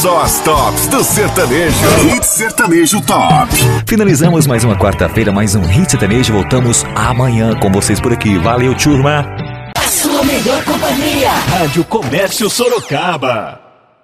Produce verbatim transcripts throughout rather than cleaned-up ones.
Só as tops do sertanejo. Hit Sertanejo Top. Finalizamos mais uma quarta-feira, mais um Hit Sertanejo. Voltamos amanhã com vocês por aqui. Valeu, turma. A sua melhor companhia. Rádio Comércio Sorocaba.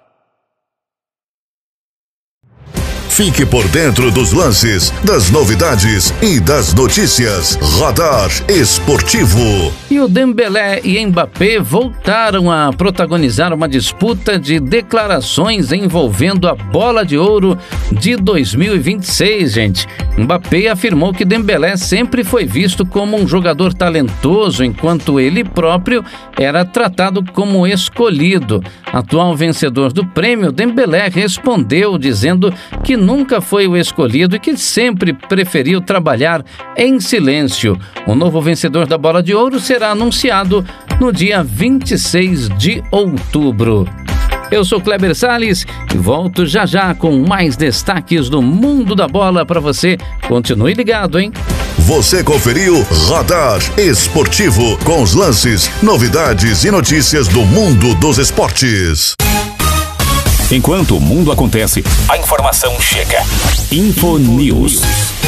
Fique por dentro dos lances, das novidades e das notícias. Radar Esportivo. E o Dembélé e Mbappé voltaram a protagonizar uma disputa de declarações envolvendo a Bola de Ouro de dois mil e vinte e seis, gente. Mbappé afirmou que Dembélé sempre foi visto como um jogador talentoso, enquanto ele próprio era tratado como escolhido. Atual vencedor do prêmio, Dembélé respondeu dizendo que nunca foi o escolhido e que sempre preferiu trabalhar em silêncio. O novo vencedor da Bola de Ouro será anunciado no dia vinte e seis de outubro. Eu sou Kleber Salles e volto já já com mais destaques do mundo da bola para você. Continue ligado, hein? Você conferiu Radar Esportivo com os lances, novidades e notícias do mundo dos esportes. Enquanto o mundo acontece, a informação chega. Infonews.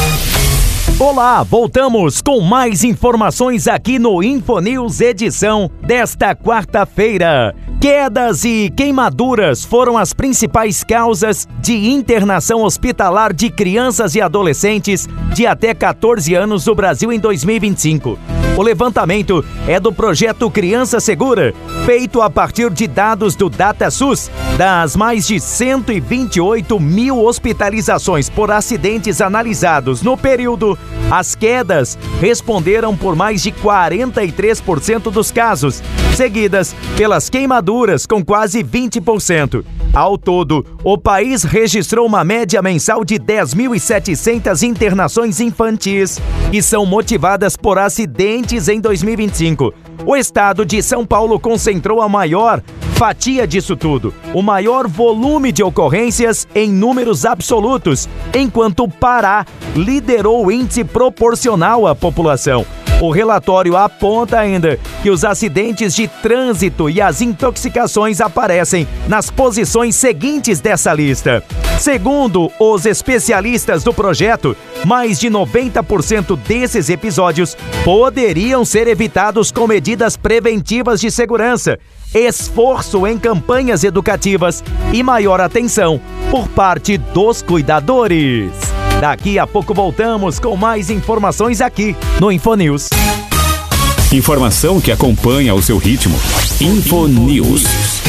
Olá, voltamos com mais informações aqui no Infonews, edição desta quarta-feira. Quedas e queimaduras foram as principais causas de internação hospitalar de crianças e adolescentes de até catorze anos no Brasil em dois mil e vinte e cinco. O levantamento é do projeto Criança Segura, feito a partir de dados do DataSUS, das mais de cento e vinte e oito mil hospitalizações por acidentes analisados no período. As quedas responderam por mais de quarenta e três por cento dos casos, seguidas pelas queimaduras com quase vinte por cento. Ao todo, o país registrou uma média mensal de dez mil e setecentas internações infantis, que são motivadas por acidentes em dois mil e vinte e cinco. O estado de São Paulo concentrou a maior fatia disso tudo, o maior volume de ocorrências em números absolutos, enquanto o Pará liderou o índice proporcional à população. O relatório aponta ainda que os acidentes de trânsito e as intoxicações aparecem nas posições seguintes dessa lista. Segundo os especialistas do projeto, mais de noventa por cento desses episódios poderiam ser evitados com medidas preventivas de segurança, esforço em campanhas educativas e maior atenção por parte dos cuidadores. Daqui a pouco voltamos com mais informações aqui no Infonews. Informação que acompanha o seu ritmo. Infonews.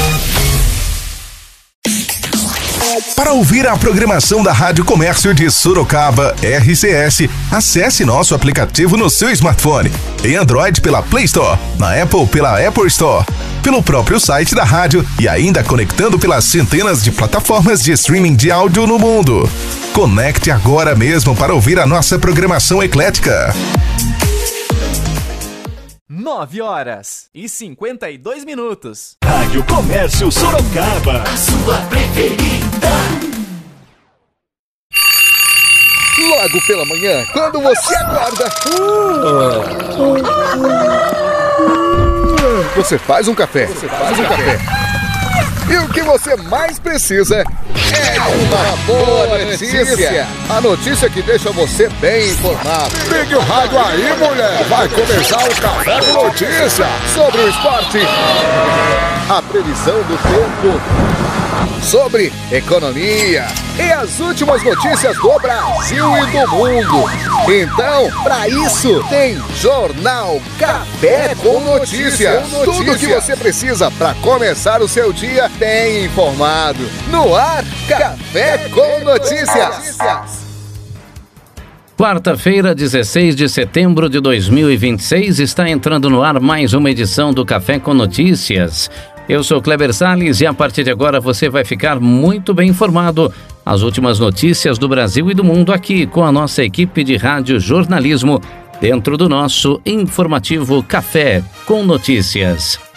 Para ouvir a programação da Rádio Comércio de Sorocaba, R C S, acesse nosso aplicativo no seu smartphone. Em Android pela Play Store, na Apple pela Apple Store, pelo próprio site da rádio e ainda conectando pelas centenas de plataformas de streaming de áudio no mundo. Conecte agora mesmo para ouvir a nossa programação eclética. nove horas e cinquenta e dois minutos. Rádio Comércio Sorocaba. A sua preferida. Logo pela manhã, quando você acorda, você faz um café. Você faz um café. E o que você mais precisa é uma boa notícia. A notícia que deixa você bem informado. Ligue o rádio aí, mulher. Vai começar o Café com Notícia. Sobre o esporte, a previsão do tempo, sobre economia e as últimas notícias do Brasil e do mundo. Então, para isso, tem Jornal Café com Notícias. Tudo o que você precisa para começar o seu dia bem informado. No ar, Café com Notícias. Quarta-feira, dezesseis de setembro de dois mil e vinte e seis, está entrando no ar mais uma edição do Café com Notícias. Eu sou Kleber Salles e a partir de agora você vai ficar muito bem informado. As últimas notícias do Brasil e do mundo aqui com a nossa equipe de rádio jornalismo dentro do nosso informativo Café com Notícias.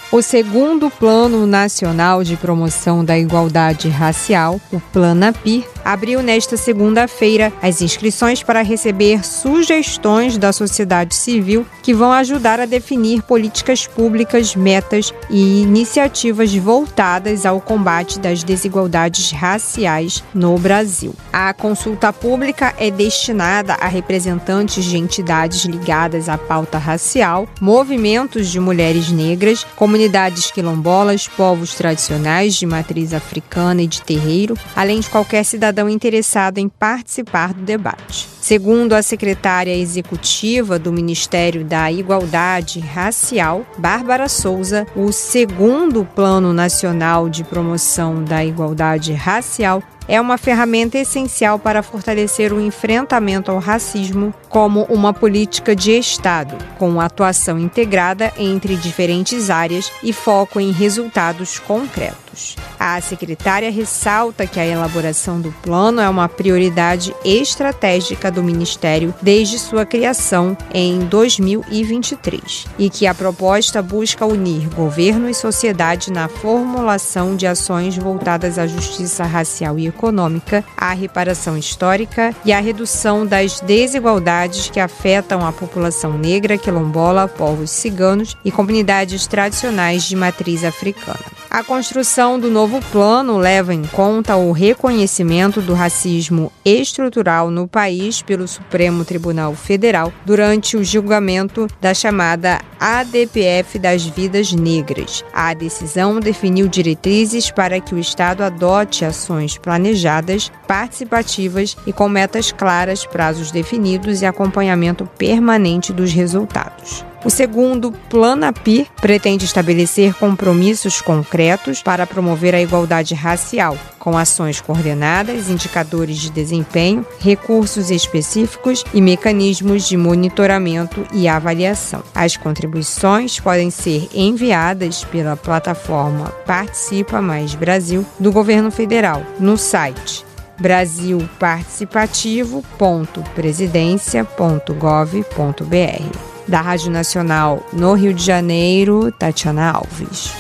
O segundo Plano Nacional de Promoção da Igualdade Racial, o PLANAPI, abriu nesta segunda-feira as inscrições para receber sugestões da sociedade civil que vão ajudar a definir políticas públicas, metas e iniciativas voltadas ao combate das desigualdades raciais no Brasil. A consulta pública é destinada a representantes de entidades ligadas à pauta racial, movimentos de mulheres negras, comunidades quilombolas, povos tradicionais de matriz africana e de terreiro, além de qualquer cidadão interessado em participar do debate. Segundo a secretária executiva do Ministério da Igualdade Racial, Bárbara Souza, o segundo Plano Nacional de Promoção da Igualdade Racial é uma ferramenta essencial para fortalecer o enfrentamento ao racismo como uma política de Estado, com atuação integrada entre diferentes áreas e foco em resultados concretos. A secretária ressalta que a elaboração do plano é uma prioridade estratégica do Ministério desde sua criação em dois mil e vinte e três e que a proposta busca unir governo e sociedade na formulação de ações voltadas à justiça racial e econômica, à reparação histórica e à redução das desigualdades que afetam a população negra, quilombola, povos ciganos e comunidades tradicionais de matriz africana. A construção do novo plano leva em conta o reconhecimento do racismo estrutural no país pelo Supremo Tribunal Federal durante o julgamento da chamada A D P F das vidas negras. A decisão definiu diretrizes para que o Estado adote ações planejadas, participativas e com metas claras, prazos definidos e acompanhamento permanente dos resultados. O segundo PLANAPI pretende estabelecer compromissos concretos para promover a igualdade racial, com ações coordenadas, indicadores de desempenho, recursos específicos e mecanismos de monitoramento e avaliação. As contribuições podem ser enviadas pela plataforma Participa Mais Brasil do Governo Federal no site brasil participativo ponto presidência ponto gov ponto br. Da Rádio Nacional no Rio de Janeiro, Tatiana Alves.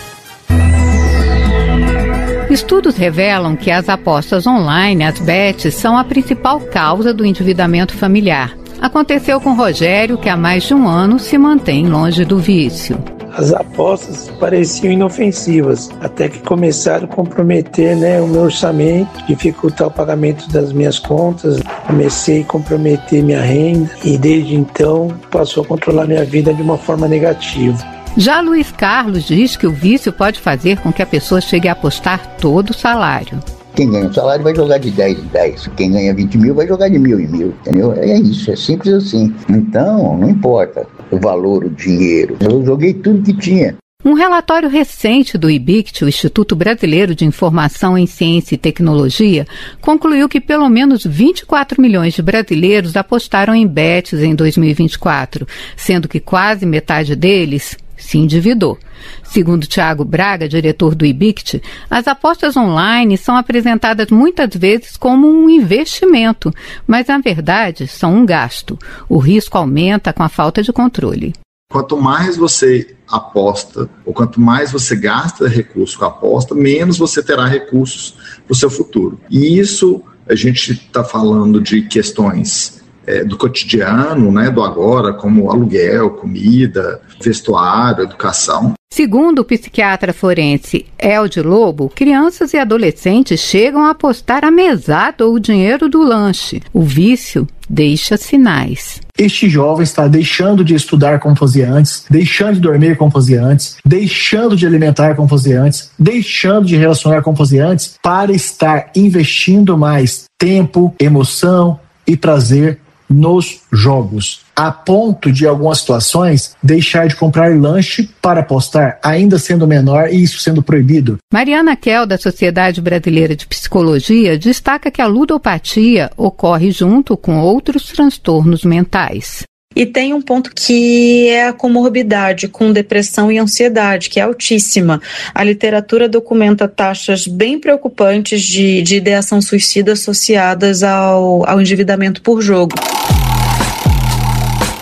Estudos revelam que as apostas online, as bets, são a principal causa do endividamento familiar. Aconteceu com Rogério, que há mais de um ano se mantém longe do vício. As apostas pareciam inofensivas, até que começaram a comprometer, né, o meu orçamento, dificultar o pagamento das minhas contas, comecei a comprometer minha renda e desde então passou a controlar minha vida de uma forma negativa. Já Luiz Carlos diz que o vício pode fazer com que a pessoa chegue a apostar todo o salário. Quem ganha um salário vai jogar de dez em dez. Quem ganha vinte mil vai jogar de mil em mil, entendeu? É isso, é simples assim. Então, não importa o valor, o dinheiro. Eu joguei tudo que tinha. Um relatório recente do I B I C T, o Instituto Brasileiro de Informação em Ciência e Tecnologia, concluiu que pelo menos vinte e quatro milhões de brasileiros apostaram em bets em dois mil e vinte e quatro, sendo que quase metade deles se endividou. Segundo Tiago Braga, diretor do I B I C T, as apostas online são apresentadas muitas vezes como um investimento, mas na verdade são um gasto. O risco aumenta com a falta de controle. Quanto mais você aposta, ou quanto mais você gasta recurso com a aposta, menos você terá recursos para o seu futuro. E isso, a gente está falando de questões é, do cotidiano, né, do agora, como aluguel, comida, vestuário, educação. Segundo o psiquiatra forense Elde Lobo, crianças e adolescentes chegam a apostar a mesada ou o dinheiro do lanche. O vício deixa sinais. Este jovem está deixando de estudar como fazia antes, deixando de dormir como fazia antes, deixando de alimentar como fazia antes, deixando de relacionar como fazia antes, para estar investindo mais tempo, emoção e prazer nos jogos, a ponto de, em algumas situações, deixar de comprar lanche para apostar, ainda sendo menor e isso sendo proibido. Mariana Kell, da Sociedade Brasileira de Psicologia, destaca que a ludopatia ocorre junto com outros transtornos mentais. E tem um ponto que é a comorbidade com depressão e ansiedade, que é altíssima. A literatura documenta taxas bem preocupantes de, de ideação suicida associadas ao, ao endividamento por jogo.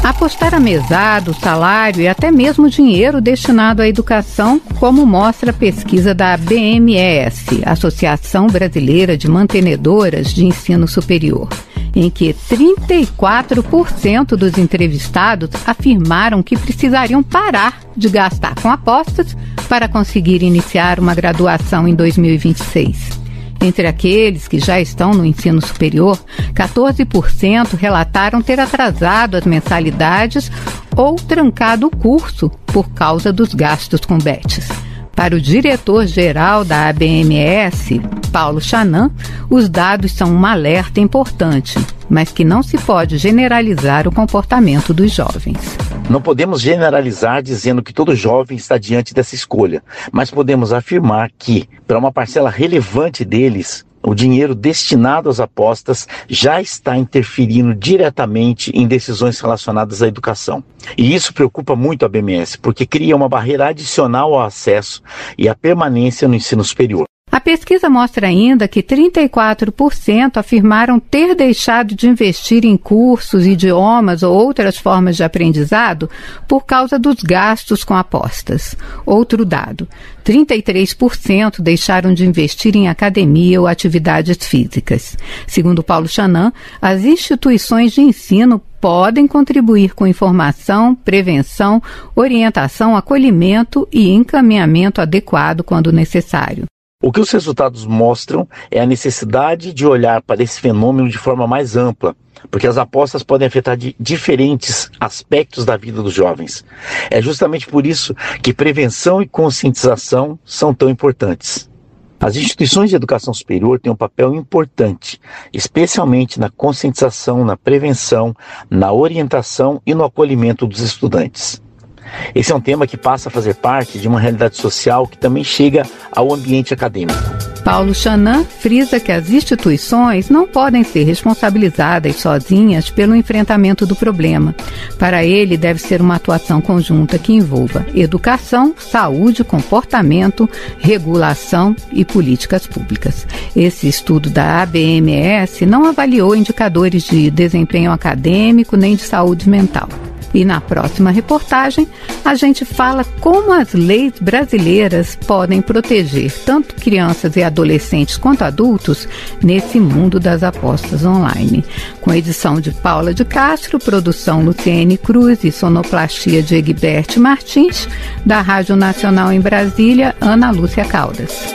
Apostar a mesada, o salário e até mesmo o dinheiro destinado à educação, como mostra a pesquisa da A B M E S, Associação Brasileira de Mantenedoras de Ensino Superior, em que trinta e quatro por cento dos entrevistados afirmaram que precisariam parar de gastar com apostas para conseguir iniciar uma graduação em dois mil e vinte e seis. Entre aqueles que já estão no ensino superior, quatorze por cento relataram ter atrasado as mensalidades ou trancado o curso por causa dos gastos com bets. Para o diretor-geral da A B M E S, Paulo Chanan, os dados são um alerta importante, mas que não se pode generalizar o comportamento dos jovens. Não podemos generalizar dizendo que todo jovem está diante dessa escolha, mas podemos afirmar que, para uma parcela relevante deles, o dinheiro destinado às apostas já está interferindo diretamente em decisões relacionadas à educação. E isso preocupa muito a A B M E S, porque cria uma barreira adicional ao acesso e à permanência no ensino superior. A pesquisa mostra ainda que trinta e quatro por cento afirmaram ter deixado de investir em cursos, idiomas ou outras formas de aprendizado por causa dos gastos com apostas. Outro dado, trinta e três por cento deixaram de investir em academia ou atividades físicas. Segundo Paulo Chanan, as instituições de ensino podem contribuir com informação, prevenção, orientação, acolhimento e encaminhamento adequado quando necessário. O que os resultados mostram é a necessidade de olhar para esse fenômeno de forma mais ampla, porque as apostas podem afetar de diferentes aspectos da vida dos jovens. É justamente por isso que prevenção e conscientização são tão importantes. As instituições de educação superior têm um papel importante, especialmente na conscientização, na prevenção, na orientação e no acolhimento dos estudantes. Esse é um tema que passa a fazer parte de uma realidade social que também chega ao ambiente acadêmico. Paulo Chanan frisa que as instituições não podem ser responsabilizadas sozinhas pelo enfrentamento do problema. Para ele, deve ser uma atuação conjunta que envolva educação, saúde, comportamento, regulação e políticas públicas. Esse estudo da A B M E S não avaliou indicadores de desempenho acadêmico nem de saúde mental. E na próxima reportagem, a gente fala como as leis brasileiras podem proteger tanto crianças e adolescentes quanto adultos nesse mundo das apostas online. Com edição de Paula de Castro, produção Luciene Cruz e sonoplastia de Egbert Martins, da Rádio Nacional em Brasília, Ana Lúcia Caldas.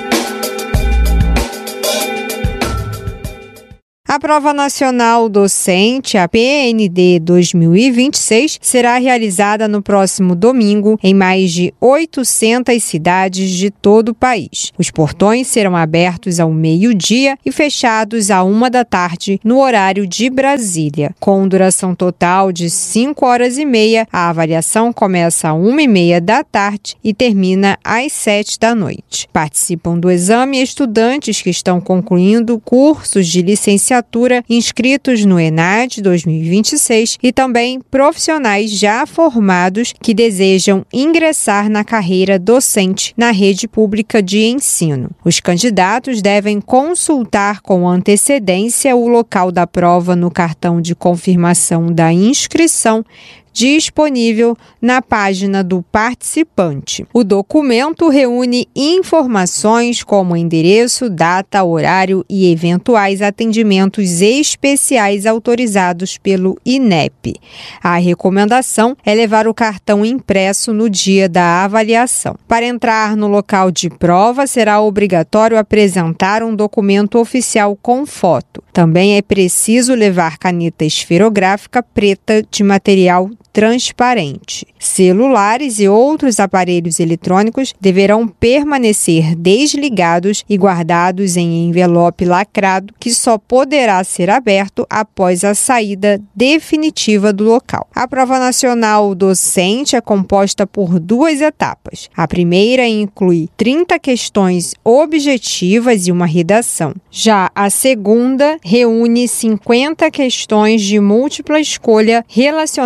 A Prova Nacional Docente, a P N D dois mil e vinte e seis, será realizada no próximo domingo em mais de oitocentas cidades de todo o país. Os portões serão abertos ao meio-dia e fechados à uma da tarde no horário de Brasília. Com duração total de cinco horas e meia, a avaliação começa às uma e meia da tarde e termina às sete da noite. Participam do exame estudantes que estão concluindo cursos de licenciatura inscritos no ENAD dois mil e vinte e seis e também profissionais já formados que desejam ingressar na carreira docente na rede pública de ensino. Os candidatos devem consultar com antecedência o local da prova no cartão de confirmação da inscrição disponível na página do participante. O documento reúne informações como endereço, data, horário e eventuais atendimentos especiais autorizados pelo I N E P. A recomendação é levar o cartão impresso no dia da avaliação. Para entrar no local de prova, será obrigatório apresentar um documento oficial com foto. Também é preciso levar caneta esferográfica preta de material transparente. Celulares e outros aparelhos eletrônicos deverão permanecer desligados e guardados em envelope lacrado que só poderá ser aberto após a saída definitiva do local. A prova nacional docente é composta por duas etapas. A primeira inclui trinta questões objetivas e uma redação. Já a segunda reúne cinquenta questões de múltipla escolha relacionadas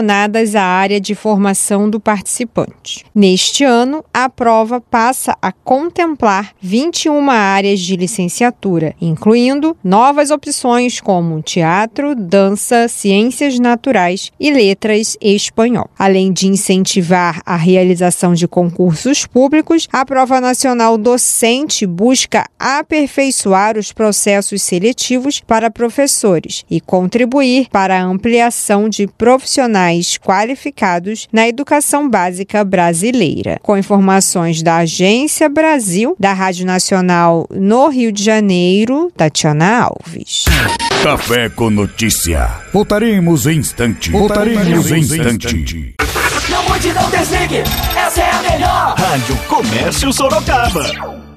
após a área de formação do participante. Neste ano, a prova passa a contemplar vinte e uma áreas de licenciatura, incluindo novas opções como teatro, dança, ciências naturais e letras e espanhol. Além de incentivar a realização de concursos públicos, a Prova Nacional Docente busca aperfeiçoar os processos seletivos para professores e contribuir para a ampliação de profissionais qualificados na educação básica brasileira. Com informações da Agência Brasil, da Rádio Nacional no Rio de Janeiro, Tatiana Alves. Café com notícia. Voltaremos em instante. Voltaremos em instante. Não mude, não desligue. Essa é a melhor. Rádio Comércio Sorocaba.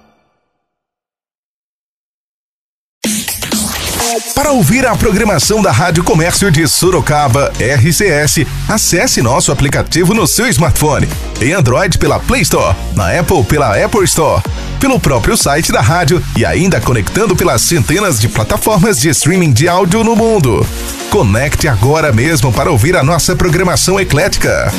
Para ouvir a programação da Rádio Comércio de Sorocaba, R C S, acesse nosso aplicativo no seu smartphone. Em Android pela Play Store, na Apple pela Apple Store, pelo próprio site da rádio e ainda conectando pelas centenas de plataformas de streaming de áudio no mundo. Conecte agora mesmo para ouvir a nossa programação eclética.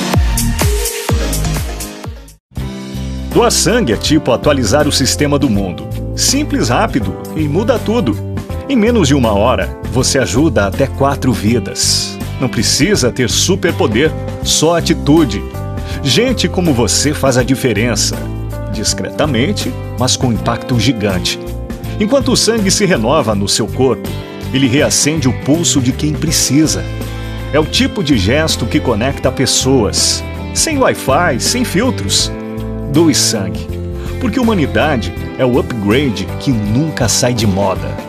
Doar sangue é tipo atualizar o sistema do mundo. Simples, rápido e muda tudo. Em menos de uma hora, você ajuda até quatro vidas. Não precisa ter superpoder, só atitude. Gente como você faz a diferença. Discretamente, mas com impacto gigante. Enquanto o sangue se renova no seu corpo, ele reacende o pulso de quem precisa. É o tipo de gesto que conecta pessoas. Sem Wi-Fi, sem filtros. Doe sangue. Porque humanidade é o upgrade que nunca sai de moda.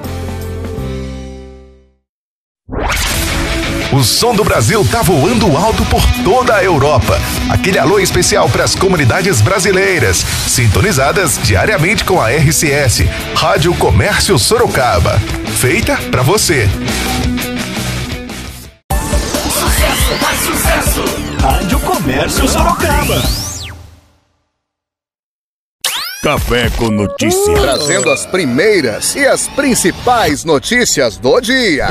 O som do Brasil tá voando alto por toda a Europa. Aquele alô especial para as comunidades brasileiras, sintonizadas diariamente com a R C S, Rádio Comércio Sorocaba. Feita para você. Sucesso, mais sucesso. Rádio Comércio Sorocaba. Café com notícia. Trazendo as primeiras e as principais notícias do dia.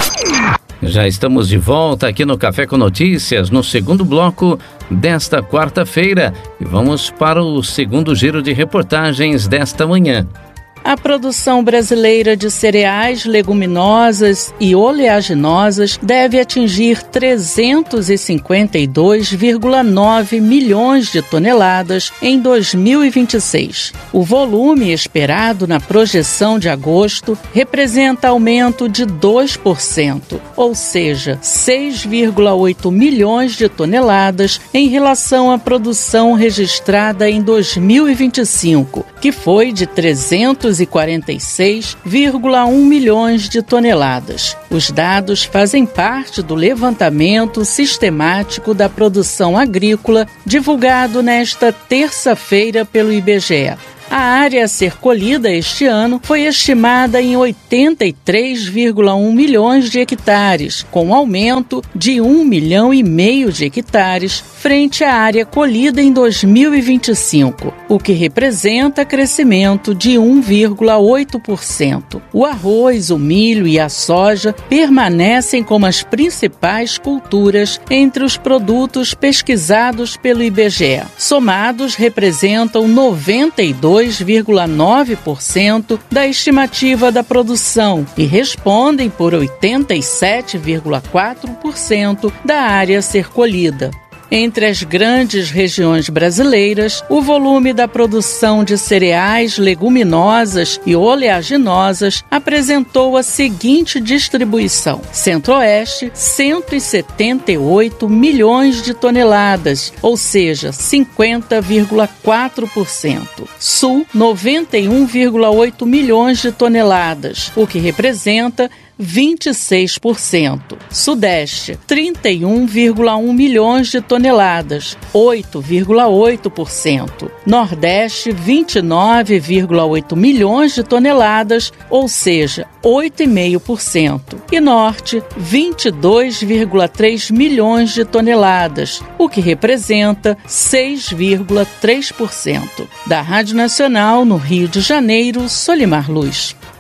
Já estamos de volta aqui no Café com Notícias, no segundo bloco desta quarta-feira. E vamos para o segundo giro de reportagens desta manhã. A produção brasileira de cereais, leguminosas e oleaginosas deve atingir trezentos e cinquenta e dois vírgula nove milhões de toneladas em dois mil e vinte e seis. O volume esperado na projeção de agosto representa aumento de dois por cento, ou seja, seis vírgula oito milhões de toneladas em relação à produção registrada em dois mil e vinte e cinco, que foi de trezentos e quarenta e seis vírgula um milhões de toneladas. Os dados fazem parte do levantamento sistemático da produção agrícola divulgado nesta terça-feira pelo I B G E. A área a ser colhida este ano foi estimada em oitenta e três vírgula um milhões de hectares, com aumento de um milhão e meio de hectares frente à área colhida em dois mil e vinte e cinco, o que representa crescimento de um vírgula oito por cento. O arroz, o milho e a soja permanecem como as principais culturas entre os produtos pesquisados pelo I B G E. Somados, representam noventa e dois vírgula nove por cento da estimativa da produção e respondem por oitenta e sete vírgula quatro por cento da área a ser colhida. Entre as grandes regiões brasileiras, o volume da produção de cereais, leguminosas e oleaginosas apresentou a seguinte distribuição: Centro-Oeste, cento e setenta e oito milhões de toneladas, ou seja, cinquenta vírgula quatro por cento. Sul, noventa e um vírgula oito milhões de toneladas, o que representa vinte e seis por cento. Sudeste, trinta e um vírgula um milhões de toneladas, oito vírgula oito por cento. Nordeste, vinte e nove vírgula oito milhões de toneladas, ou seja, oito vírgula cinco por cento. E Norte, vinte e dois vírgula três milhões de toneladas, o que representa seis vírgula três por cento. Da Rádio Nacional, no Rio de Janeiro, Solimar Luz.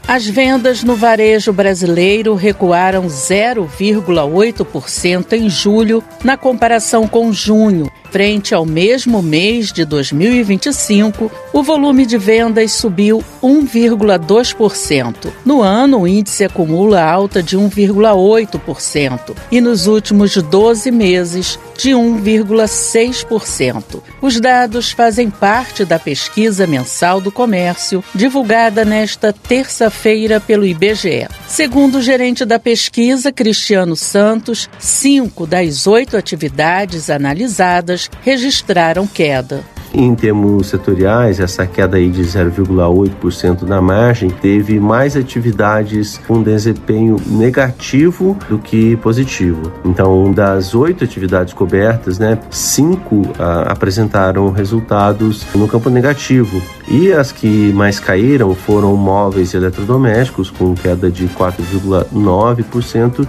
As vendas no varejo brasileiro recuaram zero vírgula oito por cento em julho, na comparação com junho. Frente ao mesmo mês de dois mil e vinte e cinco, o volume de vendas subiu um vírgula dois por cento. No ano, o índice acumula alta de um vírgula oito por cento e nos últimos doze meses, de um vírgula seis por cento. Os dados fazem parte da pesquisa mensal do comércio, divulgada nesta terça-feira pelo I B G E. Segundo o gerente da pesquisa, Cristiano Santos, cinco das oito atividades analisadas registraram queda. Em termos setoriais, essa queda aí de zero vírgula oito por cento na margem teve mais atividades com desempenho negativo do que positivo. Então, das oito atividades cobertas, né, cinco ah, apresentaram resultados no campo negativo. E as que mais caíram foram móveis e eletrodomésticos, com queda de quatro vírgula nove por cento,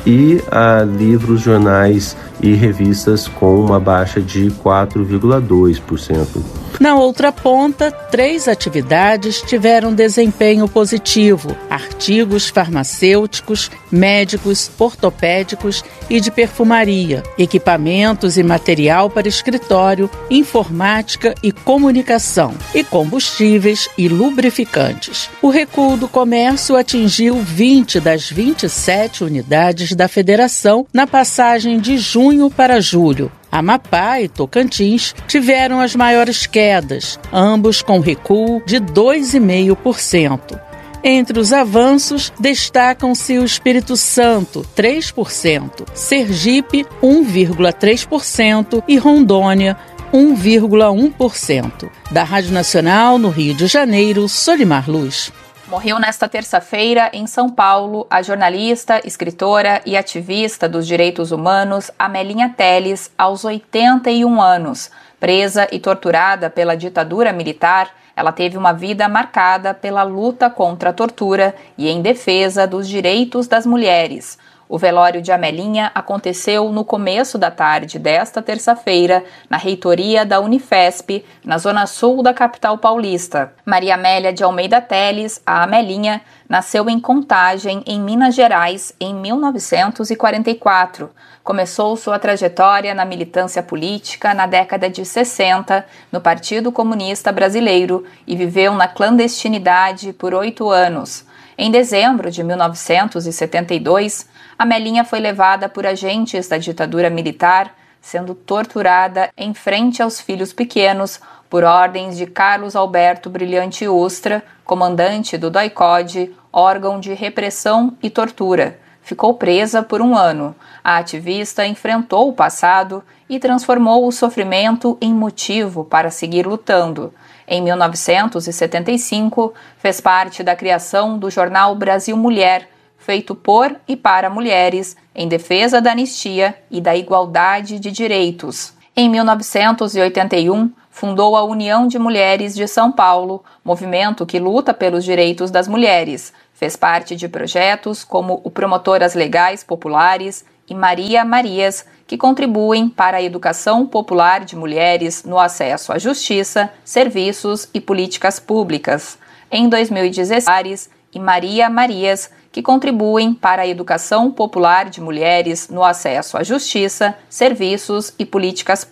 e a livros, jornais e revistas com uma baixa de quatro vírgula dois por cento. Na outra ponta, três atividades tiveram desempenho positivo: artigos farmacêuticos, médicos, ortopédicos e de perfumaria, equipamentos e material para escritório, informática e comunicação, e combustíveis e lubrificantes. O recuo do comércio atingiu vinte das vinte e sete unidades da federação na passagem de junho para julho. Amapá e Tocantins tiveram as maiores quedas, ambos com recuo de dois vírgula cinco por cento. Entre os avanços, destacam-se o Espírito Santo, três por cento, Sergipe, um vírgula três por cento e Rondônia, um vírgula um por cento. Da Rádio Nacional, no Rio de Janeiro, Solimar Luz. Morreu nesta terça-feira, em São Paulo, a jornalista, escritora e ativista dos direitos humanos Amelinha Telles, aos oitenta e um anos. Presa e torturada pela ditadura militar, ela teve uma vida marcada pela luta contra a tortura e em defesa dos direitos das mulheres. O velório de Amelinha aconteceu no começo da tarde desta terça-feira, na reitoria da Unifesp, na zona sul da capital paulista. Maria Amélia de Almeida Telles, a Amelinha, nasceu em Contagem, em Minas Gerais, em mil novecentos e quarenta e quatro. Começou sua trajetória na militância política na década de sessenta, no Partido Comunista Brasileiro, e viveu na clandestinidade por oito anos. Em dezembro de mil novecentos e setenta e dois, Amelinha foi levada por agentes da ditadura militar, sendo torturada em frente aos filhos pequenos por ordens de Carlos Alberto Brilhante Ustra, comandante do D O I C O D, órgão de repressão e tortura. Ficou presa por um ano. A ativista enfrentou o passado e transformou o sofrimento em motivo para seguir lutando. Em mil novecentos e setenta e cinco, fez parte da criação do jornal Brasil Mulher, feito por e para mulheres, em defesa da anistia e da igualdade de direitos. Em mil novecentos e oitenta e um, fundou a União de Mulheres de São Paulo, movimento que luta pelos direitos das mulheres. Fez parte de projetos como o Promotoras Legais Populares e Maria Marias, que contribuem para a educação popular de mulheres no acesso à justiça, serviços e políticas públicas. Em dois mil e dezesseis, e Maria Marias, que contribuem para a educação popular de mulheres no acesso à justiça, serviços e políticas públicas.